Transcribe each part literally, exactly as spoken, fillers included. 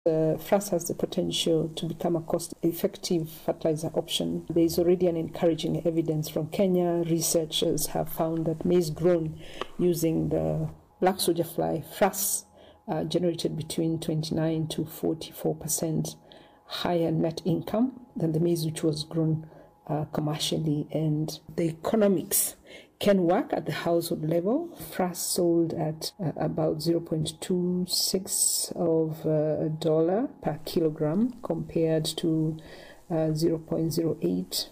Uh, F R A S has the potential to become a cost-effective fertilizer option. There is already an encouraging evidence from Kenya. Researchers have found that maize grown using the black soldier fly, F R A S, uh, generated between twenty-nine to forty-four percent higher net income than the maize which was grown uh, commercially. And the economics can work at the household level. F R A S sold at uh, about zero point two six of uh, a dollar per kilogram compared to uh, zero point zero eight.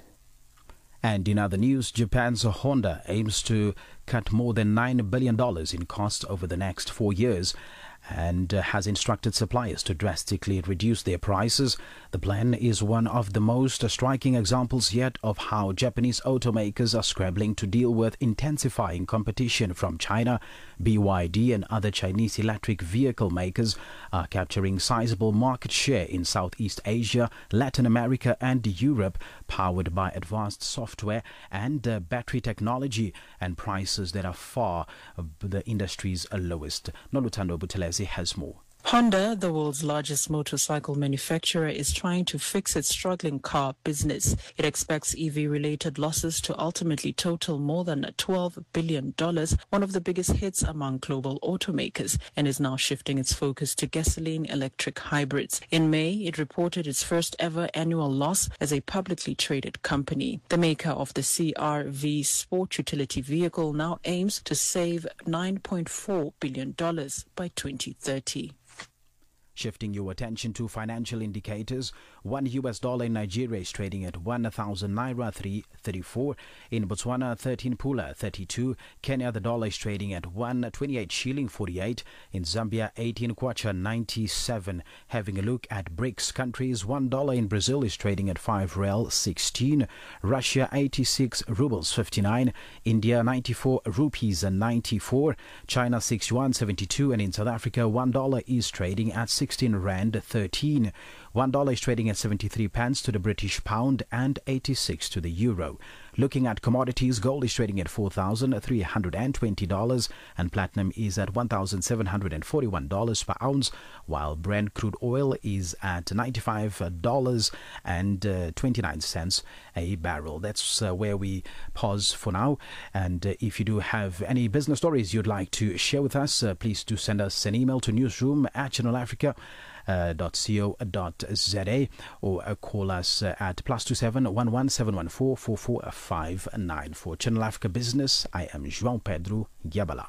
And in other news, Japan's Honda aims to cut more than nine billion dollars in costs over the next four years and uh, has instructed suppliers to drastically reduce their prices. The plan is one of the most striking examples yet of how Japanese automakers are scrambling to deal with intensifying competition from China. B Y D and other Chinese electric vehicle makers are capturing sizable market share in Southeast Asia, Latin America and Europe, powered by advanced software and uh, battery technology and prices that are far the industry's lowest. Nolutando Butelezi has more. Honda, the world's largest motorcycle manufacturer, is trying to fix its struggling car business. It expects E V-related losses to ultimately total more than twelve billion dollars, one of the biggest hits among global automakers, and is now shifting its focus to gasoline-electric hybrids. In May, it reported its first ever annual loss as a publicly traded company. The maker of the C R V sport utility vehicle now aims to save nine point four billion dollars by twenty thirty. Shifting your attention to financial indicators, one U S dollar in Nigeria is trading at one thousand naira three thirty-four. In Botswana, thirteen pula thirty-two. Kenya, the dollar is trading at one twenty-eight shilling forty-eight. In Zambia, eighteen kwacha ninety-seven. Having a look at BRICS countries, one dollar in Brazil is trading at five real sixteen. Russia, eighty-six rubles fifty-nine. India, ninety-four rupees and ninety-four. China, sixty-one seventy-two. And in South Africa, one dollar is trading at sixteen rand thirteen. One dollar is trading at seventy-three pence to the British pound and eighty-six to the euro. Looking at commodities, gold is trading at four thousand three hundred twenty dollars and platinum is at one thousand seven hundred forty-one dollars per ounce, while Brent crude oil is at ninety-five dollars and twenty-nine cents a barrel. That's uh, where we pause for now. And uh, if you do have any business stories you'd like to share with us, uh, please do send us an email to newsroom at channel africa dot co dot za or uh, call us uh, at plus two seven one one seven one four four four five nine. For Channel Africa Business, I am João Pedro Yabala.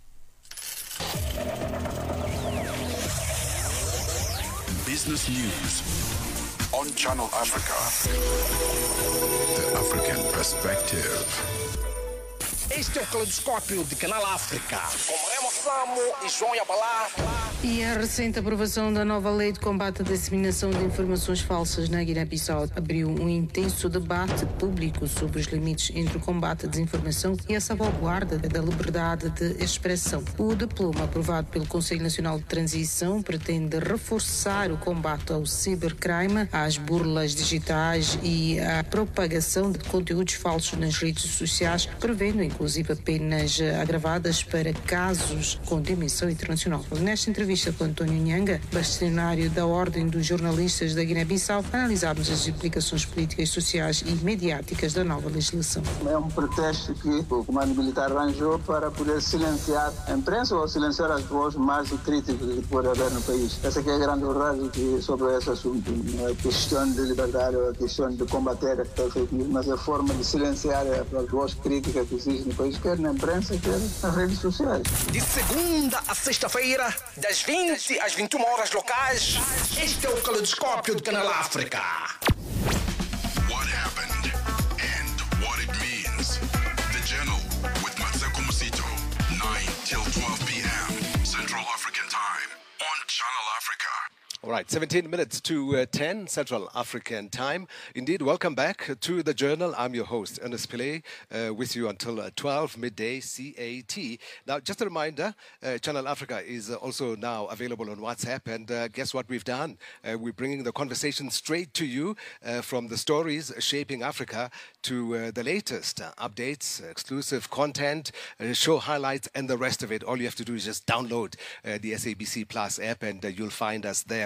Business News on Channel Africa. The African Perspective. Este é o Caleidoscópio de Canal África, com Remo Samo e João Yabalá. E a recente aprovação da nova lei de combate à disseminação de informações falsas na Guiné-Bissau abriu um intenso debate público sobre os limites entre o combate à desinformação e a salvaguarda da liberdade de expressão. O diploma aprovado pelo Conselho Nacional de Transição pretende reforçar o combate ao cibercrime, às burlas digitais e à propagação de conteúdos falsos nas redes sociais, prevendo inclusive penas agravadas para casos com dimensão internacional. Nesta entrevista com António Nhanga, bastonário da Ordem dos Jornalistas da Guiné-Bissau, analisámos as implicações políticas, sociais e mediáticas da nova legislação. É um pretexto que o comando militar arranjou para poder silenciar a imprensa ou silenciar as vozes mais críticas que pode haver no país. Essa que é a grande verdade sobre esse assunto. Não é questão de liberdade, é questão de combater a fake news, mas é a forma de silenciar as vozes críticas que existem no país, quer na imprensa, quer nas redes sociais. De segunda a sexta-feira, das vinte às vinte e uma horas locais, este é o Caleidoscópio de Canal África. What happened and what it means. The Journal with Matseko Musito, nine till twelve p.m. Central African Time on Channel Africa. All right, seventeen minutes to uh, ten Central African Time. Indeed, welcome back to the Journal. I'm your host, Ernest Pillay, uh, with you until uh, twelve midday C A T. Now, just a reminder, uh, Channel Africa is uh, also now available on WhatsApp. And uh, guess what we've done? Uh, we're bringing the conversation straight to you uh, from the stories shaping Africa to uh, the latest uh, updates, exclusive content, uh, show highlights, and the rest of it. All you have to do is just download uh, the S A B C Plus app, and uh, you'll find us there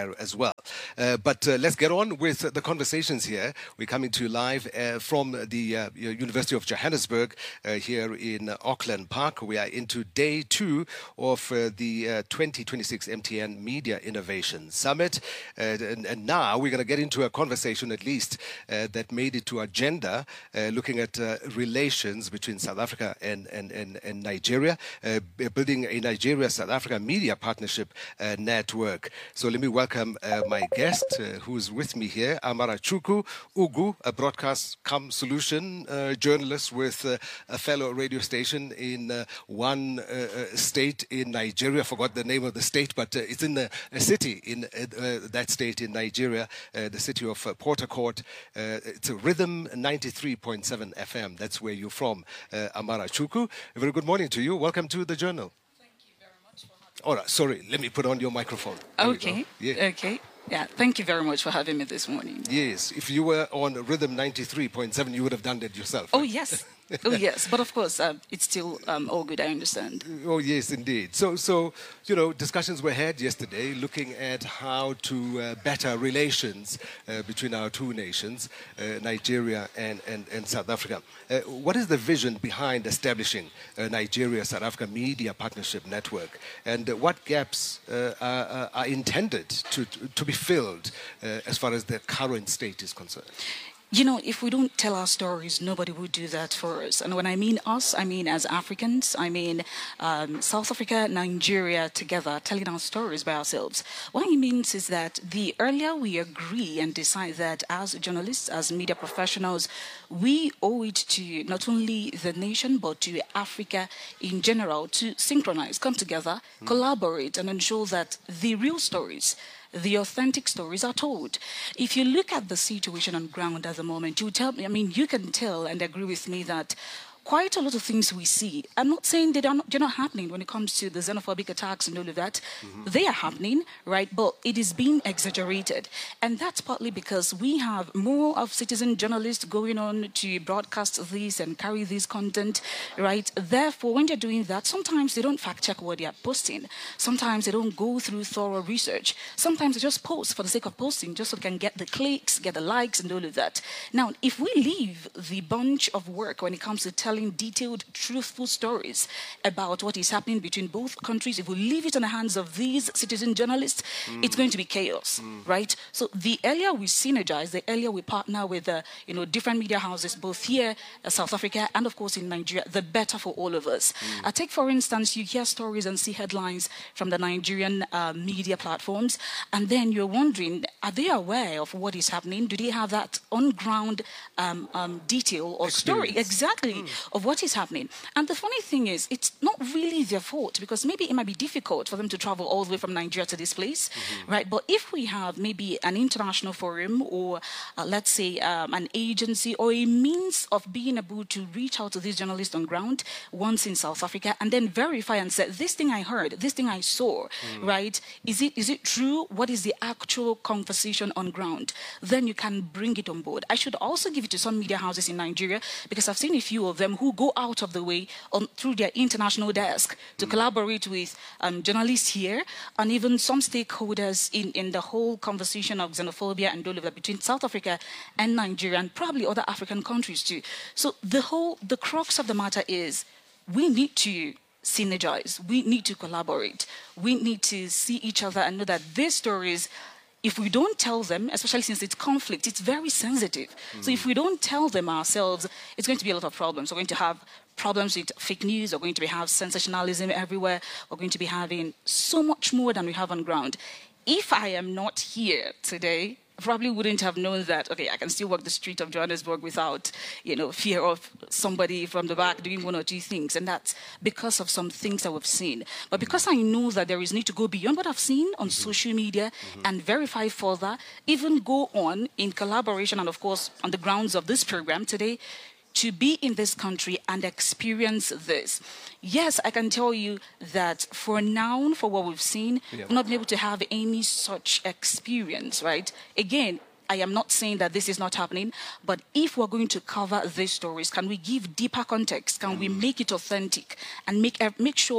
there as well. Uh, but uh, let's get on with the conversations here. We're coming to you live uh, from the uh, University of Johannesburg uh, here in uh, Auckland Park. We are into day two of uh, the uh, twenty twenty-six M T N Media Innovation Summit. Uh, and, and now we're going to get into a conversation, at least, uh, that made it to agenda, uh, looking at uh, relations between South Africa and, and, and, and Nigeria, uh, building a Nigeria-South Africa media partnership uh, network. So let me welcome uh, my guest uh, who's with me here, Amarachukwu Ugu, a broadcast com solution uh, journalist with uh, a fellow radio station in uh, one uh, state in Nigeria. I forgot the name of the state, but uh, it's in a, a city in uh, that state in Nigeria, uh, the city of uh, Port Harcourt. Uh, it's a Rhythm ninety-three point seven F M. That's where you're from, uh, Amarachukwu. A very good morning to you. Welcome to the Journal. Thank you very much for having me. All right, sorry, let me put on your microphone. There okay. Yeah. Okay. Yeah, thank you very much for having me this morning. Yes, if you were on Rhythm ninety-three point seven, you would have done that yourself. Oh, right? yes. Oh, yes. But of course, uh, it's still um, all good, I understand. Oh, yes, indeed. So, so you know, discussions were had yesterday looking at how to uh, better relations uh, between our two nations, uh, Nigeria and, and, and South Africa. Uh, what is the vision behind establishing a Nigeria-South Africa media partnership network? And uh, what gaps uh, are, are intended to, to be filled uh, as far as the current state is concerned? You know, if we don't tell our stories, nobody will do that for us. And when I mean us, I mean as Africans, I mean um, South Africa, Nigeria together, telling our stories by ourselves. What it means is that the earlier we agree and decide that as journalists, as media professionals, we owe it to not only the nation, but to Africa in general to synchronize, come together, mm. collaborate, and ensure that the real stories, the authentic stories are told. If you look at the situation on ground at the moment, you tell me, I mean, you can tell and agree with me that quite a lot of things we see, I'm not saying they are not, they're not happening when it comes to the xenophobic attacks and all of that. Mm-hmm. They are happening, right? But it is being exaggerated. And that's partly because we have more of citizen journalists going on to broadcast this and carry this content, right? Therefore, when they're doing that, sometimes they don't fact check what they are posting. Sometimes they don't go through thorough research. Sometimes they just post for the sake of posting, just so they can get the clicks, get the likes and all of that. Now, if we leave the bunch of work when it comes to telling detailed, truthful stories about what is happening between both countries, if we leave it in the hands of these citizen journalists, mm. it's going to be chaos, mm. right? So the earlier we synergize, the earlier we partner with, uh, you know, different media houses, both here, uh, South Africa, and of course in Nigeria, the better for all of us. Mm. I take, for instance, you hear stories and see headlines from the Nigerian uh, media platforms, and then you're wondering, are they aware of what is happening? Do they have that on-ground um, um, detail or Experience. story? Exactly. Mm. Of what is happening. And the funny thing is, it's not really their fault, because maybe it might be difficult for them to travel all the way from Nigeria to this place, mm-hmm. right? But if we have maybe an international forum or uh, let's say um, an agency or a means of being able to reach out to these journalists on ground once in South Africa and then verify and say, this thing I heard, this thing I saw, mm. right? Is it is it true? What is the actual conversation on ground? Then you can bring it on board. I should also give it to some media houses in Nigeria, because I've seen a few of them who go out of the way on, through their international desk to mm. collaborate with um, journalists here and even some stakeholders in, in the whole conversation of xenophobia and all of that between South Africa and Nigeria and probably other African countries too. So the whole, the crux of the matter is we need to synergize. We need to collaborate. We need to see each other and know that these stories, if we don't tell them, especially since it's conflict, it's very sensitive. Mm. So if we don't tell them ourselves, it's going to be a lot of problems. We're going to have problems with fake news. We're going to be have sensationalism everywhere. We're going to be having so much more than we have on ground. If I am not here today, I probably wouldn't have known that, okay, I can still walk the street of Johannesburg without, you know, fear of somebody from the back doing one or two things. And that's because of some things that we've seen. But because I know that there is need to go beyond what I've seen on mm-hmm. social media mm-hmm. and verify further, even go on in collaboration and, of course, on the grounds of this program today, to be in this country and experience this. Yes, I can tell you that for now, for what we've seen, yeah. we've not been able to have any such experience, right? Again, I am not saying that this is not happening, but if we're going to cover these stories, can we give deeper context? Can mm. we make it authentic and make make sure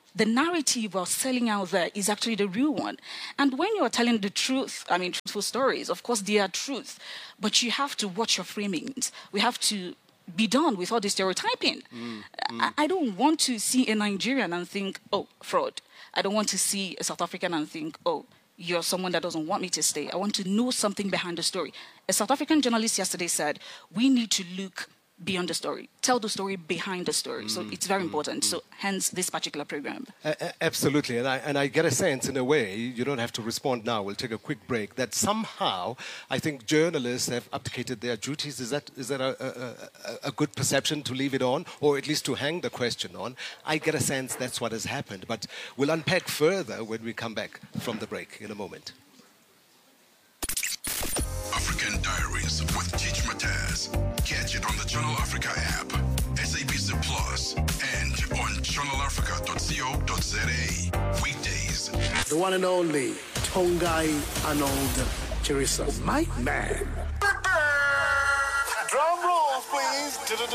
the narrative we're selling out there is actually the real one. And when you're telling the truth, I mean, truthful stories, of course, they are truth, but you have to watch your framings. We have to be done with all the stereotyping. Mm, mm. I, I don't want to see a Nigerian and think, oh, fraud. I don't want to see a South African and think, oh, you're someone that doesn't want me to stay. I want to know something behind the story. A South African journalist yesterday said, we need to look beyond the story, tell the story behind the story. Mm, so it's very mm, important. Mm. So hence this particular program. Uh, absolutely. And I, and I get a sense, in a way, you don't have to respond now, we'll take a quick break, that somehow I think journalists have abdicated their duties. Is that is that a, a, a good perception to leave it on, or at least to hang the question on? I get a sense that's what has happened. But we'll unpack further when we come back from the break in a moment. African Diaries with Teach Mataz. Catch it on the Channel Africa app, S A B C Plus, and on channel africa dot co dot za. Weekdays. The one and only Tongai Arnold Chirisa. My man. Drum roll, please.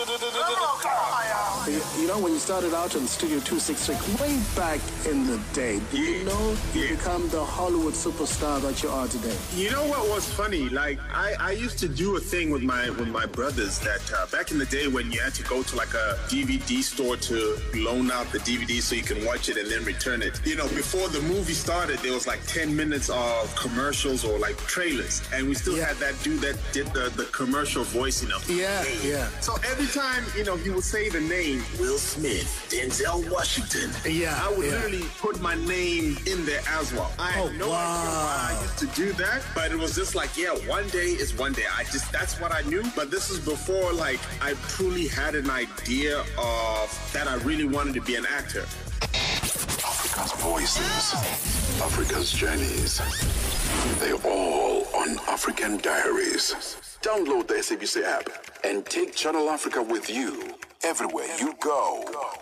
You, you know, when you started out in Studio two sixty-six, way back in the day, did you know you yeah. become the Hollywood superstar that you are today? You know what was funny? Like, I, I used to do a thing with my with my brothers that uh, back in the day when you had to go to like a D V D store to loan out the D V D so you can watch it and then return it. You know, before the movie started, there was like ten minutes of commercials or like trailers. And we still yeah. had that dude that did the, the commercial voice, you know. Yeah, hey. yeah. So every time, you know, he would say the name Will Smith, Denzel Washington. Yeah, I would yeah. literally put my name in there as well. I had oh, no wow. idea why I used to do that, but it was just like, yeah, one day is one day. I just, that's what I knew. But this is before, like, I truly had an idea of that I really wanted to be an actor. Africa's voices, Africa's journeys. They're all on African Diaries. Download the S A B C app and take Channel Africa with you everywhere you go.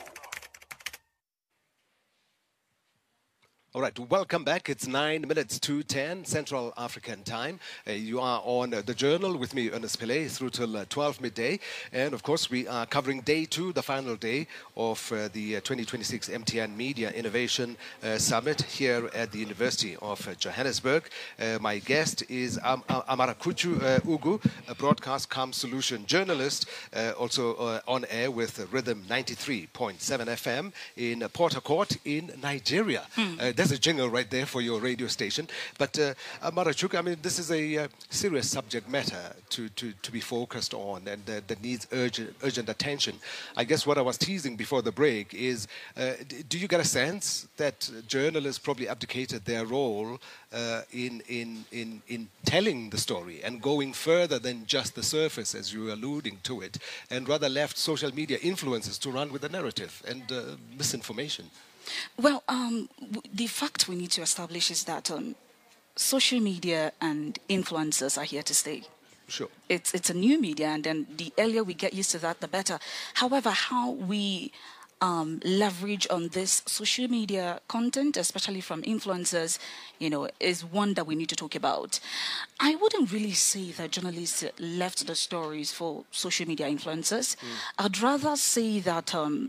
All right, welcome back. It's nine minutes to ten Central African time. Uh, you are on uh, The Journal with me, Ernest Pillay, through till uh, twelve midday. And of course, we are covering day two, the final day of uh, the uh, twenty twenty-six M T N Media Innovation uh, Summit here at the University of uh, Johannesburg. Uh, my guest is Am- Am- Amarakuchu uh, Ugu, a broadcast comm solution journalist, uh, also uh, on air with Rhythm ninety-three point seven F M in uh, Port Harcourt in Nigeria. Mm. Uh, There's a jingle right there for your radio station. But uh, Amarachuka, I mean, this is a uh, serious subject matter to, to, to be focused on, and uh, that needs urgent, urgent attention. I guess what I was teasing before the break is, uh, d- do you get a sense that journalists probably abdicated their role uh, in, in, in, in telling the story and going further than just the surface, as you were alluding to it, and rather left social media influencers to run with the narrative and uh, misinformation? Well, um, w- the fact we need to establish is that um, social media and influencers are here to stay. Sure. It's it's a new media, and then the earlier we get used to that, the better. However, how we um, leverage on this social media content, especially from influencers, you know, is one that we need to talk about. I wouldn't really say that journalists left the stories for social media influencers. Mm. I'd rather say that Um,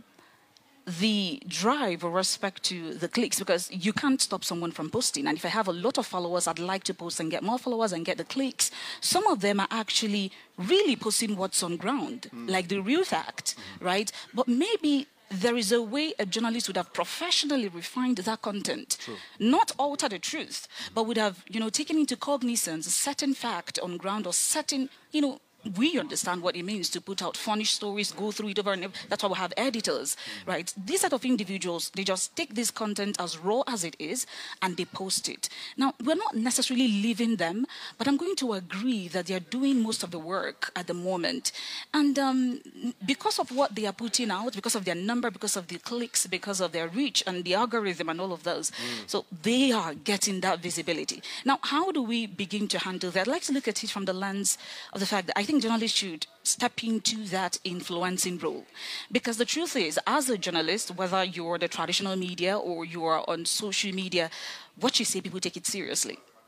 the drive with respect to the clicks, because you can't stop someone from posting. And if I have a lot of followers, I'd like to post and get more followers and get the clicks. Some of them are actually really posting what's on ground, mm. like the real fact, mm. right? But maybe there is a way a journalist would have professionally refined that content, True. Not alter the truth, but would have, you know, taken into cognizance a certain fact on ground or certain, you know, we understand what it means to put out furnished stories, go through it over and over. That's why we have editors, mm. right? These set of individuals, they just take this content as raw as it is and they post it. Now, we're not necessarily leaving them, but I'm going to agree that they're doing most of the work at the moment. And um, because of what they are putting out, because of their number, because of the clicks, because of their reach and the algorithm and all of those, mm. so they are getting that visibility. Now, how do we begin to handle that? I'd like to look at it from the lens of the fact that I think journalists should step into that influencing role. Because the truth is, as a journalist, whether you're the traditional media or you're on social media, what you say, people take it seriously.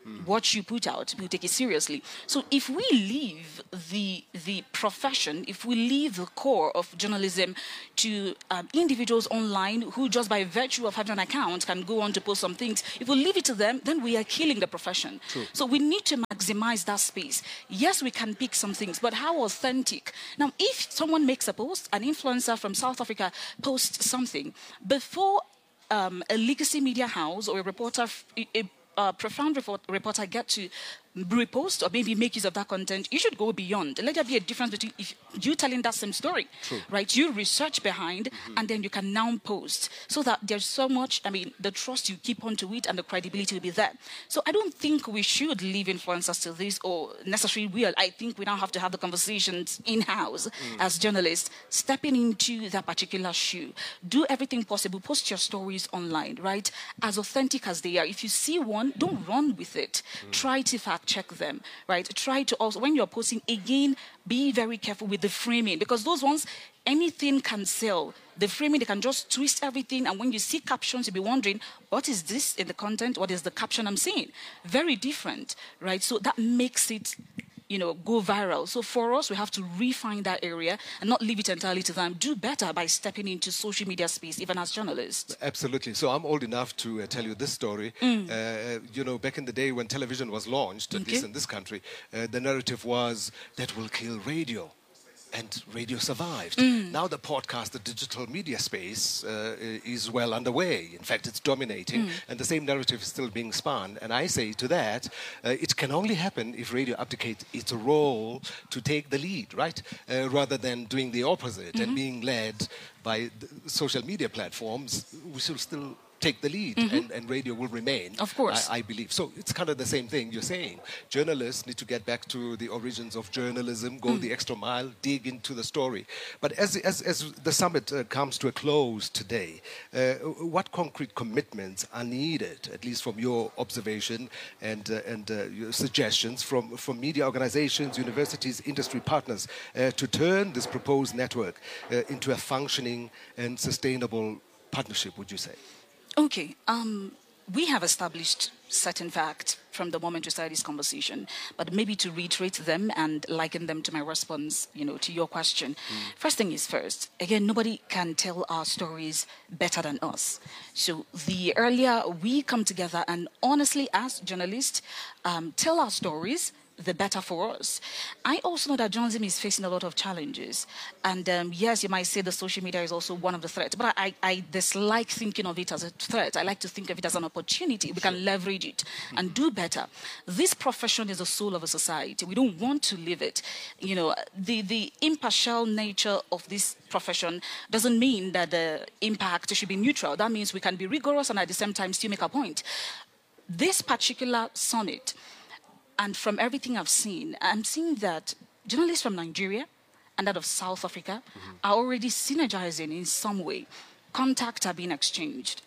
Mm. What you put out, we'll take it seriously. So if we leave the the profession, if we leave the core of journalism to um, individuals online who just by virtue of having an account can go on to post some things, if we leave it to them, then we are killing the profession. True. So we need to maximize that space. Yes, we can pick some things, but how authentic? Now, if someone makes a post, an influencer from South Africa posts something, before um, a legacy media house or a reporter, a, a profound report, reporter get to repost or maybe make use of that content, you should go beyond. Let there be a difference between if you telling that same story, True. right? You research behind, mm-hmm. and then you can now post, so that there's so much, I mean, the trust you keep onto it and the credibility will be there. So I don't think we should leave influencers to this or necessarily will. I think we now have to have the conversations in-house mm. as journalists, stepping into that particular shoe. Do everything possible. Post your stories online, right? As authentic as they are. If you see one, don't run with it. Mm. Try to fact check them, right? Try to also, when you're posting, again, be very careful with the framing, because those ones, anything can sell. The framing, they can just twist everything, and when you see captions, you'll be wondering, what is this in the content? What is the caption I'm seeing? Very different, right? So that makes it, you know, go viral. So for us, we have to refine that area and not leave it entirely to them. Do better by stepping into social media space, even as journalists. Absolutely. So I'm old enough to uh, tell you this story. Mm. Uh, you know, back in the day when television was launched, at okay. least in this country, uh, the narrative was that will kill radio. And radio survived. Mm. Now the podcast, the digital media space uh, is well underway. In fact, it's dominating, mm. and the same narrative is still being spun. And I say to that, uh, it can only happen if radio abdicates its role to take the lead, right? Uh, rather than doing the opposite mm-hmm. and being led by the social media platforms. We should still take the lead, mm-hmm. and, and radio will remain. Of course. I, I believe. So it's kind of the same thing you're saying. Journalists need to get back to the origins of journalism, go mm. the extra mile, dig into the story. But as, as, as the summit uh, comes to a close today, uh, what concrete commitments are needed, at least from your observation and, uh, and uh, your suggestions from, from media organizations, universities, industry partners, uh, to turn this proposed network uh, into a functioning and sustainable partnership, would you say? Okay, um, we have established certain facts from the moment we started this conversation, but maybe to reiterate them and liken them to my response, you know, to your question. Mm. First thing is first, again, nobody can tell our stories better than us. So the earlier we come together and honestly, as journalists, um, tell our stories, the better for us. I also know that journalism is facing a lot of challenges. And um, yes, you might say the social media is also one of the threats, but I, I dislike thinking of it as a threat. I like to think of it as an opportunity. We can leverage it and do better. This profession is the soul of a society. We don't want to leave it. You know, the, the impartial nature of this profession doesn't mean that the impact should be neutral. That means we can be rigorous and at the same time still make a point. This particular summit, and from everything I've seen, I'm seeing that journalists from Nigeria and that of South Africa mm-hmm. are already synergizing in some way. Contacts are being exchanged.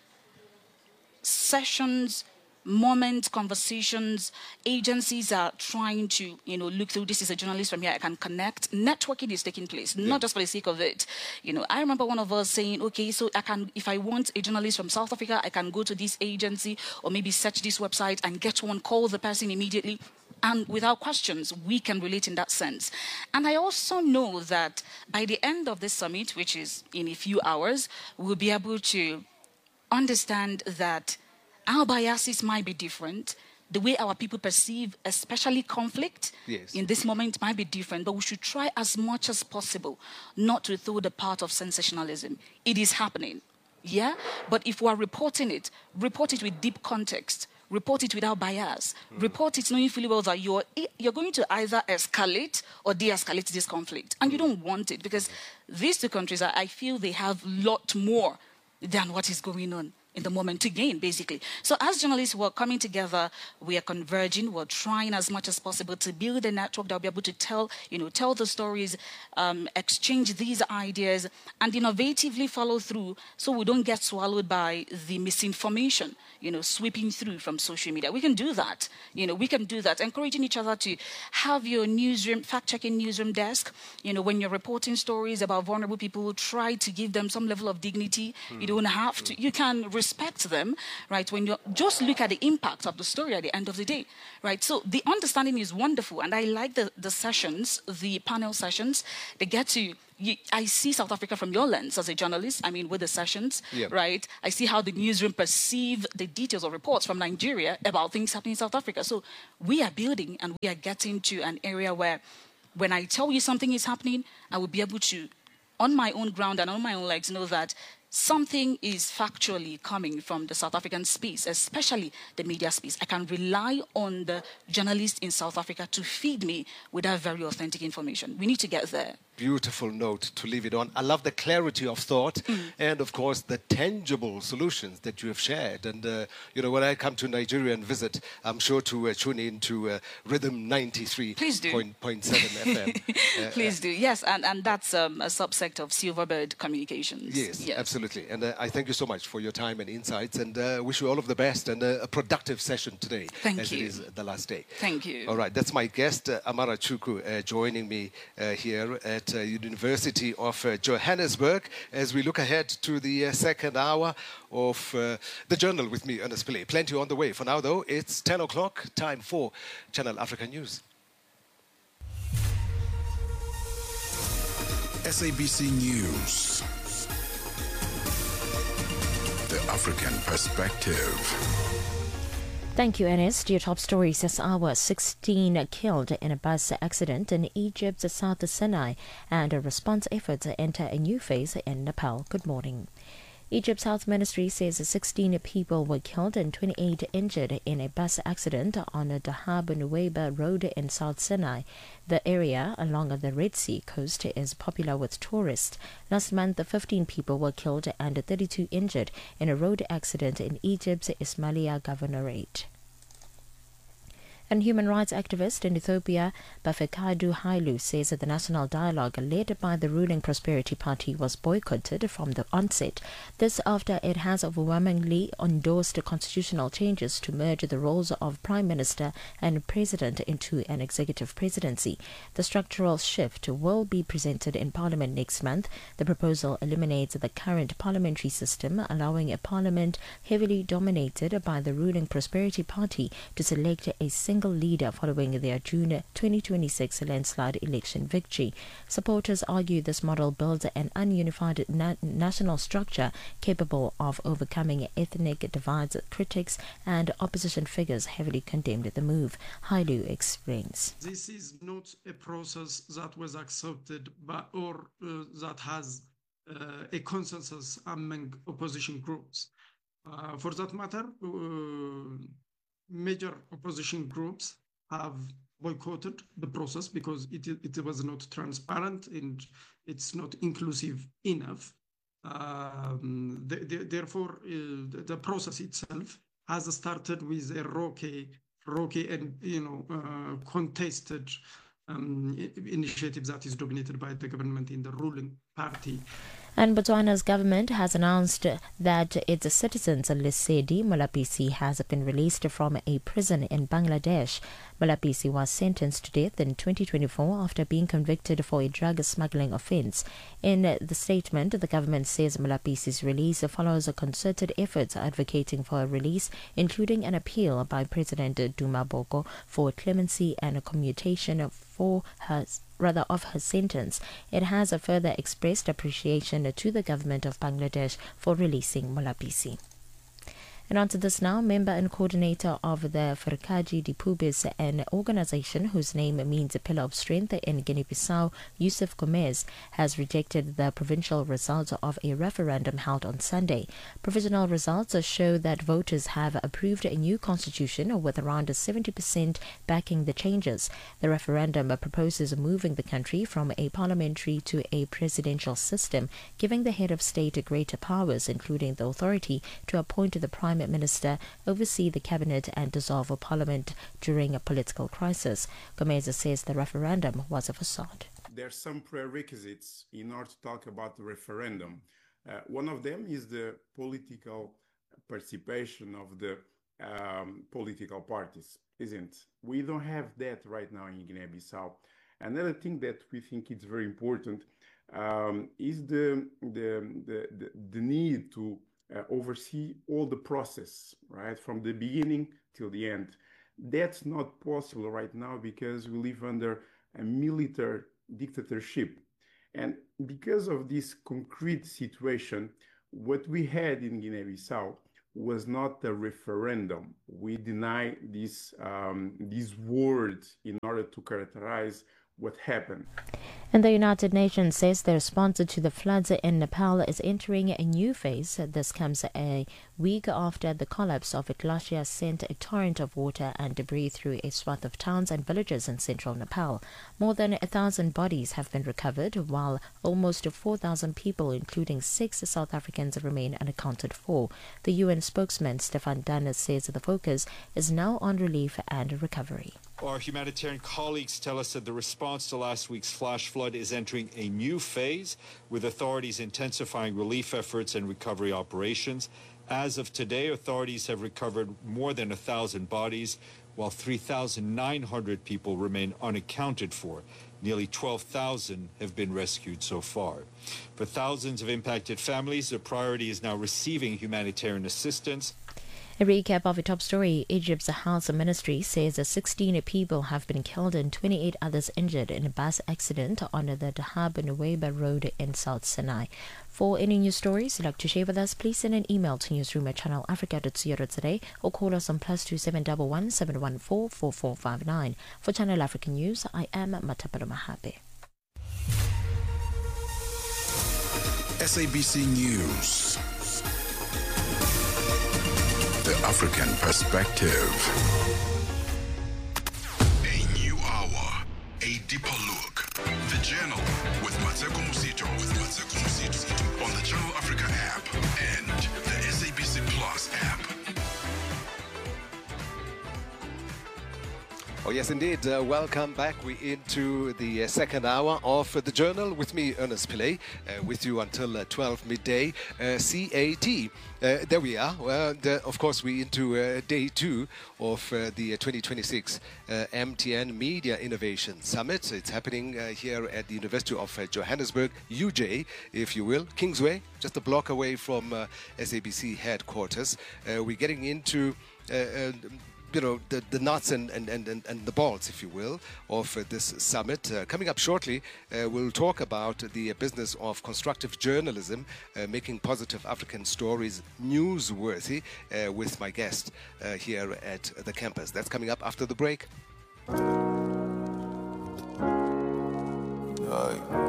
Sessions, moments, conversations, agencies are trying to, you know, look through, this is a journalist from here, I can connect. Networking is taking place, yeah. not just for the sake of it. You know, I remember one of us saying, okay, so I can, if I want a journalist from South Africa, I can go to this agency or maybe search this website and get one, call the person immediately. And without questions, we can relate in that sense. And I also know that by the end of this summit, which is in a few hours, we'll be able to understand that our biases might be different. The way our people perceive, especially conflict, yes. in this moment might be different. But we should try as much as possible not to throw the part of sensationalism. It is happening, yeah? But if we are reporting it, report it with deep context. Report it without bias. Mm. Report it knowing fully well that you're, you're going to either escalate or de-escalate this conflict. And mm. you don't want it because these two countries, I feel they have a lot more than what is going on in the moment to gain, basically. So as journalists, we're coming together, we are converging, we're trying as much as possible to build a network that will be able to tell, you know, tell the stories, um, exchange these ideas, and innovatively follow through so we don't get swallowed by the misinformation, you know, sweeping through from social media. We can do that. You know, we can do that. Encouraging each other to have your newsroom, fact-checking newsroom desk. You know, when you're reporting stories about vulnerable people, try to give them some level of dignity. Mm. You don't have to. You can respect them, right, when you just look at the impact of the story at the end of the day, right? So the understanding is wonderful, and I like the, the sessions, the panel sessions. They get to, you, I see South Africa from your lens as a journalist, I mean, with the sessions, yeah. right? I see how the newsroom perceive the details of reports from Nigeria about things happening in South Africa. So we are building and we are getting to an area where when I tell you something is happening, I will be able to, on my own ground and on my own legs, know that something is factually coming from the South African space, especially the media space. I can rely on the journalists in South Africa to feed me with that very authentic information. We need to get there. Beautiful note to leave it on. I love the clarity of thought Mm. and, of course, the tangible solutions that you have shared. And, uh, you know, when I come to Nigeria and visit, I'm sure to uh, tune in to uh, Rhythm ninety-three point seven F M. Uh, Please do. Yes, and, and that's um, a subsect of Silverbird Communications. Yes, yes. Absolutely. And uh, I thank you so much for your time and insights, and uh, wish you all of the best and uh, a productive session today. Thank as you. it is the last day. Thank you. All right, that's my guest, uh, Amara Chukwu, uh, joining me uh, here at uh, University of uh, Johannesburg as we look ahead to the uh, second hour of uh, the Journal with me, Ernest Pillay. Plenty on the way. For now, though, it's ten o'clock, time for Channel Africa News. S A B C News. The African Perspective. Thank you, Ernest. Your top stories this hour. sixteen killed in a bus accident in Egypt's South Sinai, and response efforts enter a new phase in Nepal. Good morning. Egypt's health ministry says sixteen people were killed and twenty-eight injured in a bus accident on a Dahab Nuweiba road in South Sinai. The area along the Red Sea coast is popular with tourists. Last month, fifteen people were killed and thirty-two injured in a road accident in Egypt's Ismailia Governorate. And human rights activist in Ethiopia, Bafekadu Hailu, says that the national dialogue led by the ruling Prosperity Party was boycotted from the onset. This after it has overwhelmingly endorsed constitutional changes to merge the roles of Prime Minister and President into an executive presidency. The structural shift will be presented in Parliament next month. The proposal eliminates the current parliamentary system, allowing a parliament heavily dominated by the ruling Prosperity Party to select a single leader following their June twenty twenty-six landslide election victory. Supporters argue this model builds an ununified na- national structure capable of overcoming ethnic divides. Critics and opposition figures heavily condemned the move. Hailu explains. This is not a process that was accepted by, or uh, that has uh, a consensus among opposition groups. Uh, for that matter, uh, major opposition groups have boycotted the process because it, it was not transparent and it's not inclusive enough. Um, the, the, therefore, uh, the, the process itself has started with a rocky, rocky and you know uh, contested um, initiative that is dominated by the government in the ruling party. And Botswana's government has announced that its citizen Lesedi Molapisi has been released from a prison in Bangladesh. Molapisi was sentenced to death in twenty twenty-four after being convicted for a drug smuggling offence. In the statement, the government says Molapisi's release follows a concerted efforts advocating for a release, including an appeal by President Duma Boko for clemency and a commutation for her rather of her sentence. It has further expressed appreciation to the government of Bangladesh for releasing Molapisi. And on to this now, member and coordinator of the Ferkaji Dipubis, an organization whose name means a pillar of strength in Guinea-Bissau, Yusuf Gomez, has rejected the provincial results of a referendum held on Sunday. Provisional results show that voters have approved a new constitution with around seventy percent backing the changes. The referendum proposes moving the country from a parliamentary to a presidential system, giving the head of state greater powers, including the authority to appoint the prime minister, oversee the cabinet and dissolve a parliament during a political crisis. Gomez says the referendum was a facade. There are some prerequisites in order to talk about the referendum. Uh, one of them is the political participation of the um, political parties, isn't? We don't have that right now in Guinea-Bissau. Another thing that we think is very important um, is the, the, the, the, the need to uh, oversee all the process, right, from the beginning till the end. That's not possible right now because we live under a military dictatorship. And because of this concrete situation, what we had in Guinea-Bissau was not a referendum. We deny this, um, these words in order to characterize what happened. And the United Nations says the response to the floods in Nepal is entering a new phase. This comes a week after the collapse of a glacier sent a torrent of water and debris through a swath of towns and villages in central Nepal. More than a thousand bodies have been recovered, while almost four thousand people, including six South Africans, remain unaccounted for. The U N spokesman Stefan Dujarric says the focus is now on relief and recovery. Our humanitarian colleagues tell us that the response to last week's flash flood is entering a new phase, with authorities intensifying relief efforts and recovery operations. As of today, authorities have recovered more than a thousand bodies, while three thousand nine hundred people remain unaccounted for. Nearly twelve thousand have been rescued so far. For thousands of impacted families, the priority is now receiving humanitarian assistance. A recap of a top story. Egypt's Health Ministry says sixteen people have been killed and twenty-eight others injured in a bus accident on the Dahab Nuweiba Road in South Sinai. For any news stories you'd like to share with us, please send an email to newsroom at channel africa dot co dot za or call us on plus two seven one one seven one four four four five nine. For Channel Africa News, I am Matapalo Mahape. S A B C News. The African Perspective. A new hour, a deeper look. The Journal with Mateko Musito, with Mateko Musito on the Channel Africa app and the S A B C Plus app. Oh, yes, indeed. Uh, welcome back. We're into the uh, second hour of uh, the Journal with me, Ernest Pillay, uh, with you until uh, twelve midday uh, C A T. Uh, there we are. Well, the, of course, we're into uh, day two of uh, the uh, twenty twenty-six uh, M T N Media Innovation Summit. It's happening uh, here at the University of uh, Johannesburg, U J, if you will, Kingsway, just a block away from uh, S A B C headquarters. Uh, we're getting into uh, uh, you know, the, the nuts and, and, and, and the bolts, if you will, of uh, this summit. Uh, coming up shortly, uh, we'll talk about the uh, business of constructive journalism, uh, making positive African stories newsworthy, uh, with my guest uh, here at the campus. That's coming up after the break. Aye.